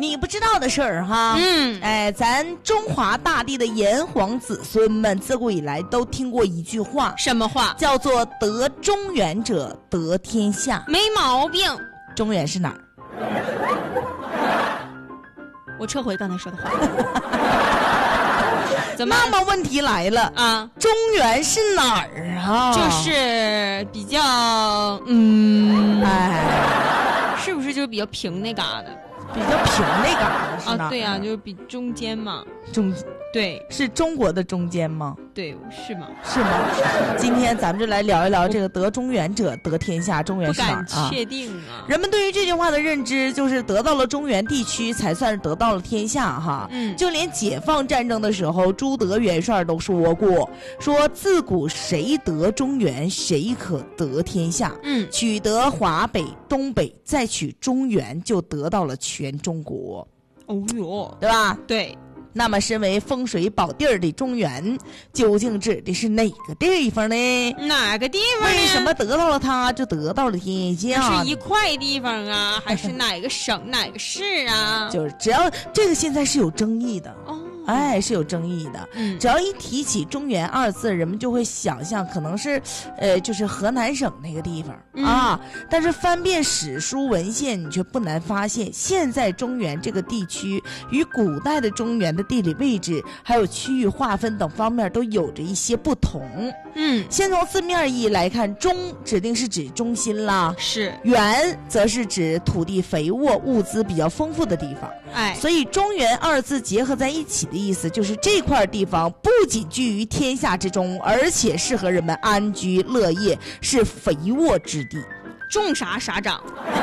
你不知道的事儿哈。咱中华大地的炎黄子孙们自古以来都听过一句话， 什么话？ 叫做得中原者得天下。 没毛病。 中原是哪儿？ 我撤回刚才说的话。怎么？ 那么问题来了啊， 中原是哪儿啊？ 就是比较是不是就是比较平那嘎达？ 比较平那嘎达是哪儿？ 对啊，就是比中间嘛。对， 是中国的中间吗？ 对，是吗？ 是吗？今天咱们就来聊一聊这个得中原者得天下，中原是哪儿啊？ 不敢确定啊。 人们对于这句话的认知就是得到了中原地区才算是得到了天下哈。就连解放战争的时候，朱德元帅都说过，说自古谁得中原，谁可得天下。取得华北、东北，再取中原，就得到了全中国。 哦哟， 对吧？ 对。 那么身为风水宝地儿的中原，究竟指的是哪个地方呢？ 哪个地方呢？ 为什么得到了它就得到了天下？ 是一块地方啊，还是哪个省哪个市啊？ 就是只要这个现在是有争议的哦。 是有争议的。只要一提起中原二字，人们就会想象可能是就是河南省那个地方啊。但是翻遍史书文献，你却不难发现，现在中原这个地区与古代的中原的地理位置还有区域划分等方面都有着一些不同。先从字面意义来看，中指定是指中心啦， 是； 原则是指土地肥沃、物资比较丰富的地方。所以中原二字结合在一起的意思就是这块地方不仅居于天下之中，而且适合人们安居乐业，是肥沃之地， 种啥啥长。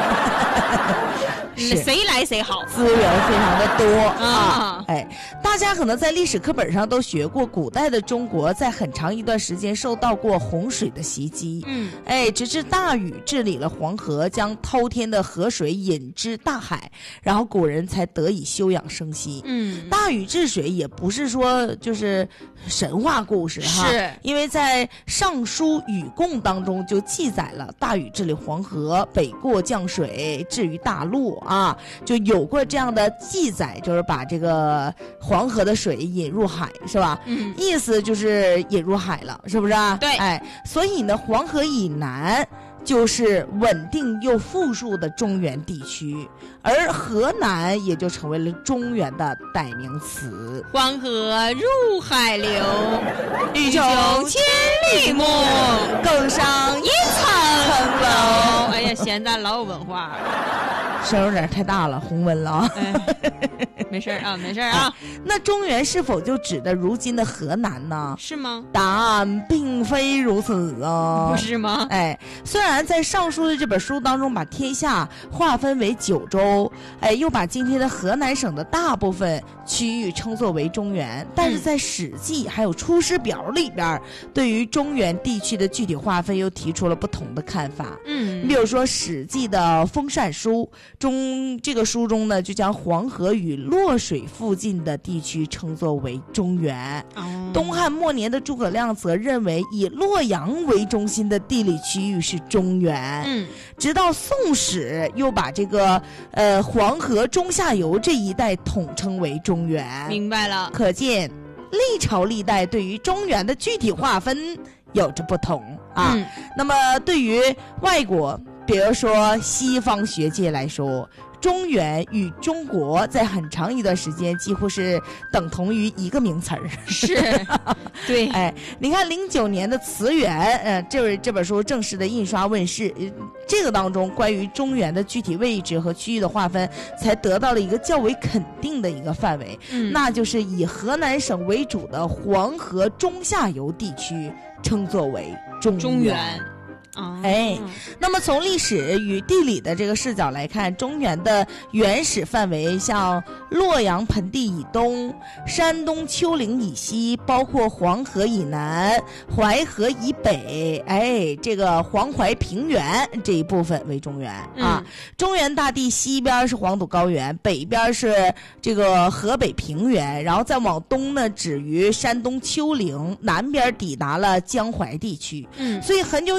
谁来谁好， 资源非常的多啊！大家可能在历史课本上都学过，古代的中国在很长一段时间受到过洪水的袭击。直至大禹治理了黄河，将滔天的河水引至大海，然后古人才得以休养生息。大禹治水也不是说就是神话故事哈， 是因为在《尚书禹贡》当中就记载了大禹治理黄河，北过降水，至于大陆啊，就有过这样的记载，就是把这个黄河的水引入海，是吧？意思就是引入海了，是不是啊？ 对， 所以呢，黄河以南就是稳定又富庶的中原地区，而河南也就成为了中原的代名词。 黄河入海流，欲穷千里目， 更上一层楼。 哎呀，现在老有文化了。 声有点太大了，红温了啊！ 没事啊，没事啊。 那中原是否就指的如今的河南呢？ 是吗？ 答案并非如此啊！ 不是吗？ 虽然在《尚书》的这本书当中把天下划分为9州，又把今天的河南省的大部分区域称作为中原，但是在《史记》还有《出师表》里边，对于中原地区的具体划分又提出了不同的看法。你比如说《史记》的《封禅书》这个书中呢，就将黄河与洛水附近的地区称作为中原。东汉末年的诸葛亮则认为以洛阳为中心的地理区域是中原。直到宋史又把这个黄河中下游这一带统称为中原。 明白了， 可见历朝历代对于中原的具体划分有着不同啊。那么对于外国，比如说西方学界来说，中原与中国在很长一段时间几乎是等同于一个名词儿。 是，对。 你看09年的《词源》，这本书正式的印刷问世，这个当中关于中原的具体位置和区域的划分，才得到了一个较为肯定的一个范围，那就是以河南省为主的黄河中下游地区称作为中原。那么从历史与地理的这个视角来看，中原的原始范围像洛阳盆地以东、山东丘陵以西，包括黄河以南、淮河以北，这个黄淮平原这一部分为中原啊。中原大地西边是黄土高原，北边是这个河北平原，然后再往东呢止于山东丘陵，南边抵达了江淮地区。所以很久以来，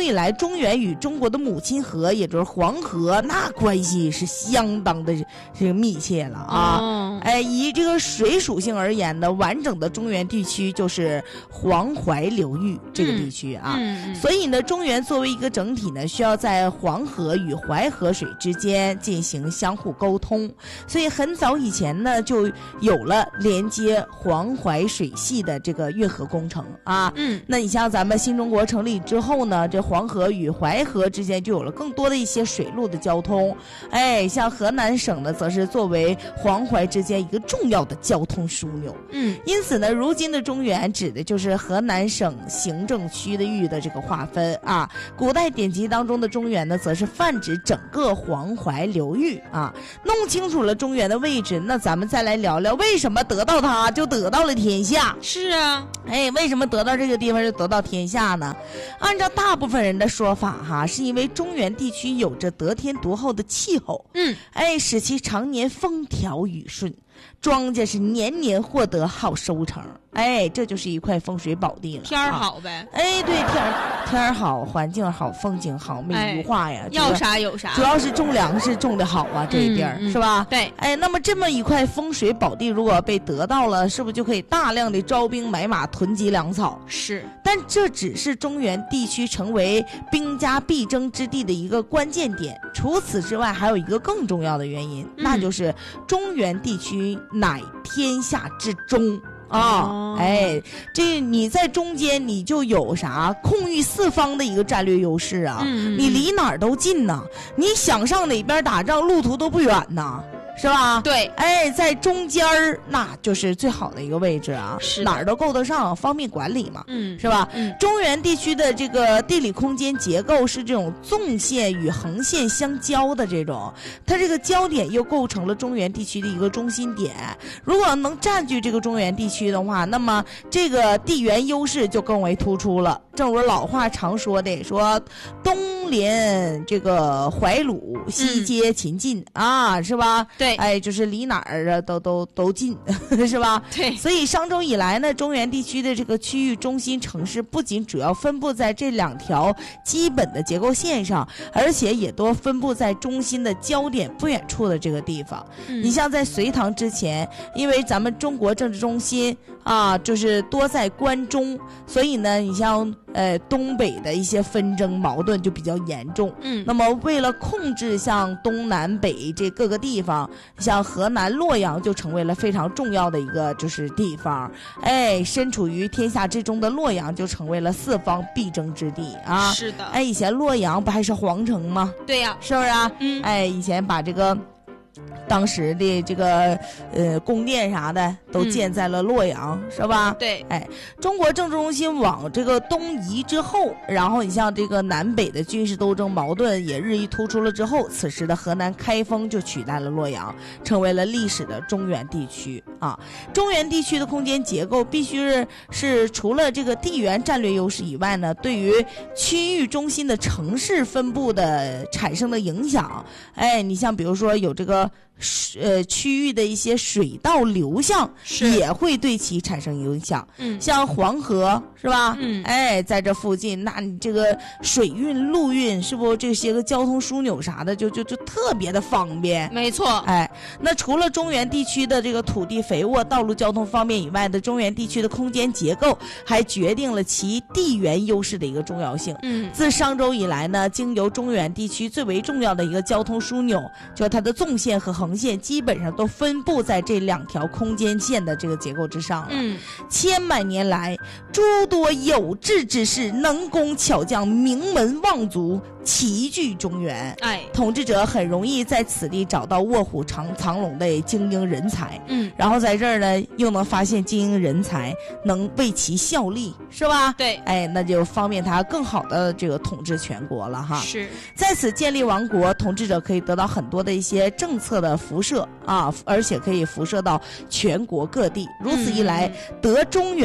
中原与中国的母亲河，也就是黄河，那关系是相当的这个密切了啊。以这个水属性而言呢，完整的中原地区就是黄淮流域这个地区啊。所以呢，中原作为一个整体呢，需要在黄河与淮河水之间进行相互沟通，所以很早以前呢，就有了连接黄淮水系的这个运河工程啊。那你像咱们新中国成立之后呢，这黄河与淮河之间就有了更多的一些水路的交通。像河南省呢，则是作为黄淮之间一个重要的交通枢纽。因此呢，如今的中原指的就是河南省行政区的域的这个划分啊。古代典籍当中的中原呢，则是泛指整个黄淮流域啊。弄清楚了中原的位置，那咱们再来聊聊为什么得到它就得到了天下。 是啊， 为什么得到这个地方就得到天下呢？按照大部分人的说法哈，是因为中原地区有着得天独厚的气候，使其常年风调雨顺，庄稼是年年获得好收成。这就是一块风水宝地了。 天儿好呗。 对，天儿好，环境好，风景好，美如画呀。 要啥有啥。 主要是种粮食种的好啊，这一边是吧？ 对。 那么这么一块风水宝地，如果被得到了，是不是就可以大量的招兵买马，囤积粮草？ 是。 但这只是中原地区成为兵家必争之地的一个关键点。除此之外，还有一个更重要的原因，那就是中原地区乃天下之中。这你在中间，你就有啥控御四方的一个战略优势啊。你离哪儿都近呐，你想上哪边打仗，路途都不远呐。是吧？ 对， 在中间儿，那就是最好的一个位置啊，哪儿都够得上，方便管理嘛，是吧？中原地区的这个地理空间结构是这种纵线与横线相交的这种，它这个交点又构成了中原地区的一个中心点。如果能占据这个中原地区的话，那么这个地缘优势就更为突出了。正如老话常说的，说东连这个淮鲁，西接秦晋啊，是吧？ 对， 就是离哪儿啊都近，是吧？ 对， 所以商周以来呢，中原地区的这个区域中心城市不仅主要分布在这两条基本的结构线上，而且也多分布在中心的焦点不远处的这个地方。你像在隋唐之前，因为咱们中国政治中心啊，就是多在关中，所以呢，你像东北的一些纷争矛盾就比较严重。那么为了控制像东南北这各个地方，像河南洛阳就成为了非常重要的一个就是地方。身处于天下之中的洛阳就成为了四方必争之地啊。 是的。 以前洛阳不还是皇城吗？ 对呀， 是不是啊？以前把这个当时的这个宫殿啥的都建在了洛阳，是吧？ 对。 中国政治中心往这个东移之后，然后你像这个南北的军事斗争矛盾也日益突出了之后，此时的河南开封就取代了洛阳，成为了历史的中原地区啊。中原地区的空间结构必须是除了这个地缘战略优势以外呢，对于区域中心的城市分布的产生的影响。你像比如说有这个区域的一些水道流向也会对其产生影响。像黄河是吧？在这附近，那你这个水运陆运是不这些个交通枢纽啥的就特别的方便。 没错。 那除了中原地区的这个土地肥沃、道路交通方便以外的中原地区的空间结构，还决定了其地缘优势的一个重要性。自商周以来呢，经由中原地区最为重要的一个交通枢纽，就它的纵线和横线基本上都分布在这两条空间线的这个结构之上了。千百年来，诸多有志之士、能工巧匠、名门望族齐聚中原。统治者很容易在此地找到卧虎藏龙的精英人才。然后在这儿呢，又能发现精英人才，能为其效力，是吧？ 对。 那就方便他更好的这个统治全国了哈。 是。在此建立王国，统治者可以得到很多的一些政策的辐射啊，而且可以辐射到全国各地。如此一来，得中原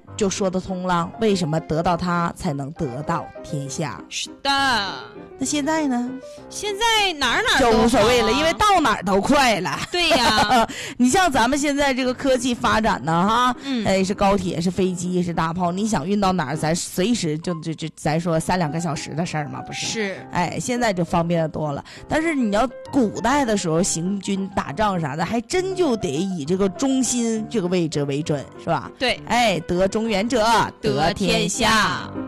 就说得通了，为什么得到它才能得到天下？ 是的。 那现在呢？ 现在哪儿就都无所谓了， 好啊因为到哪儿都快了。 对呀， 你像咱们现在这个科技发展呢，哈， 嗯是高铁，是飞机，是大炮，你想运到哪儿，咱随时就咱说3-2个小时的事儿嘛，不是？ 是。 现在就方便的多了。但是你要古代的时候行军打仗啥的，还真就得以这个中心这个位置为准，是吧？ 对， 得中原者得天下。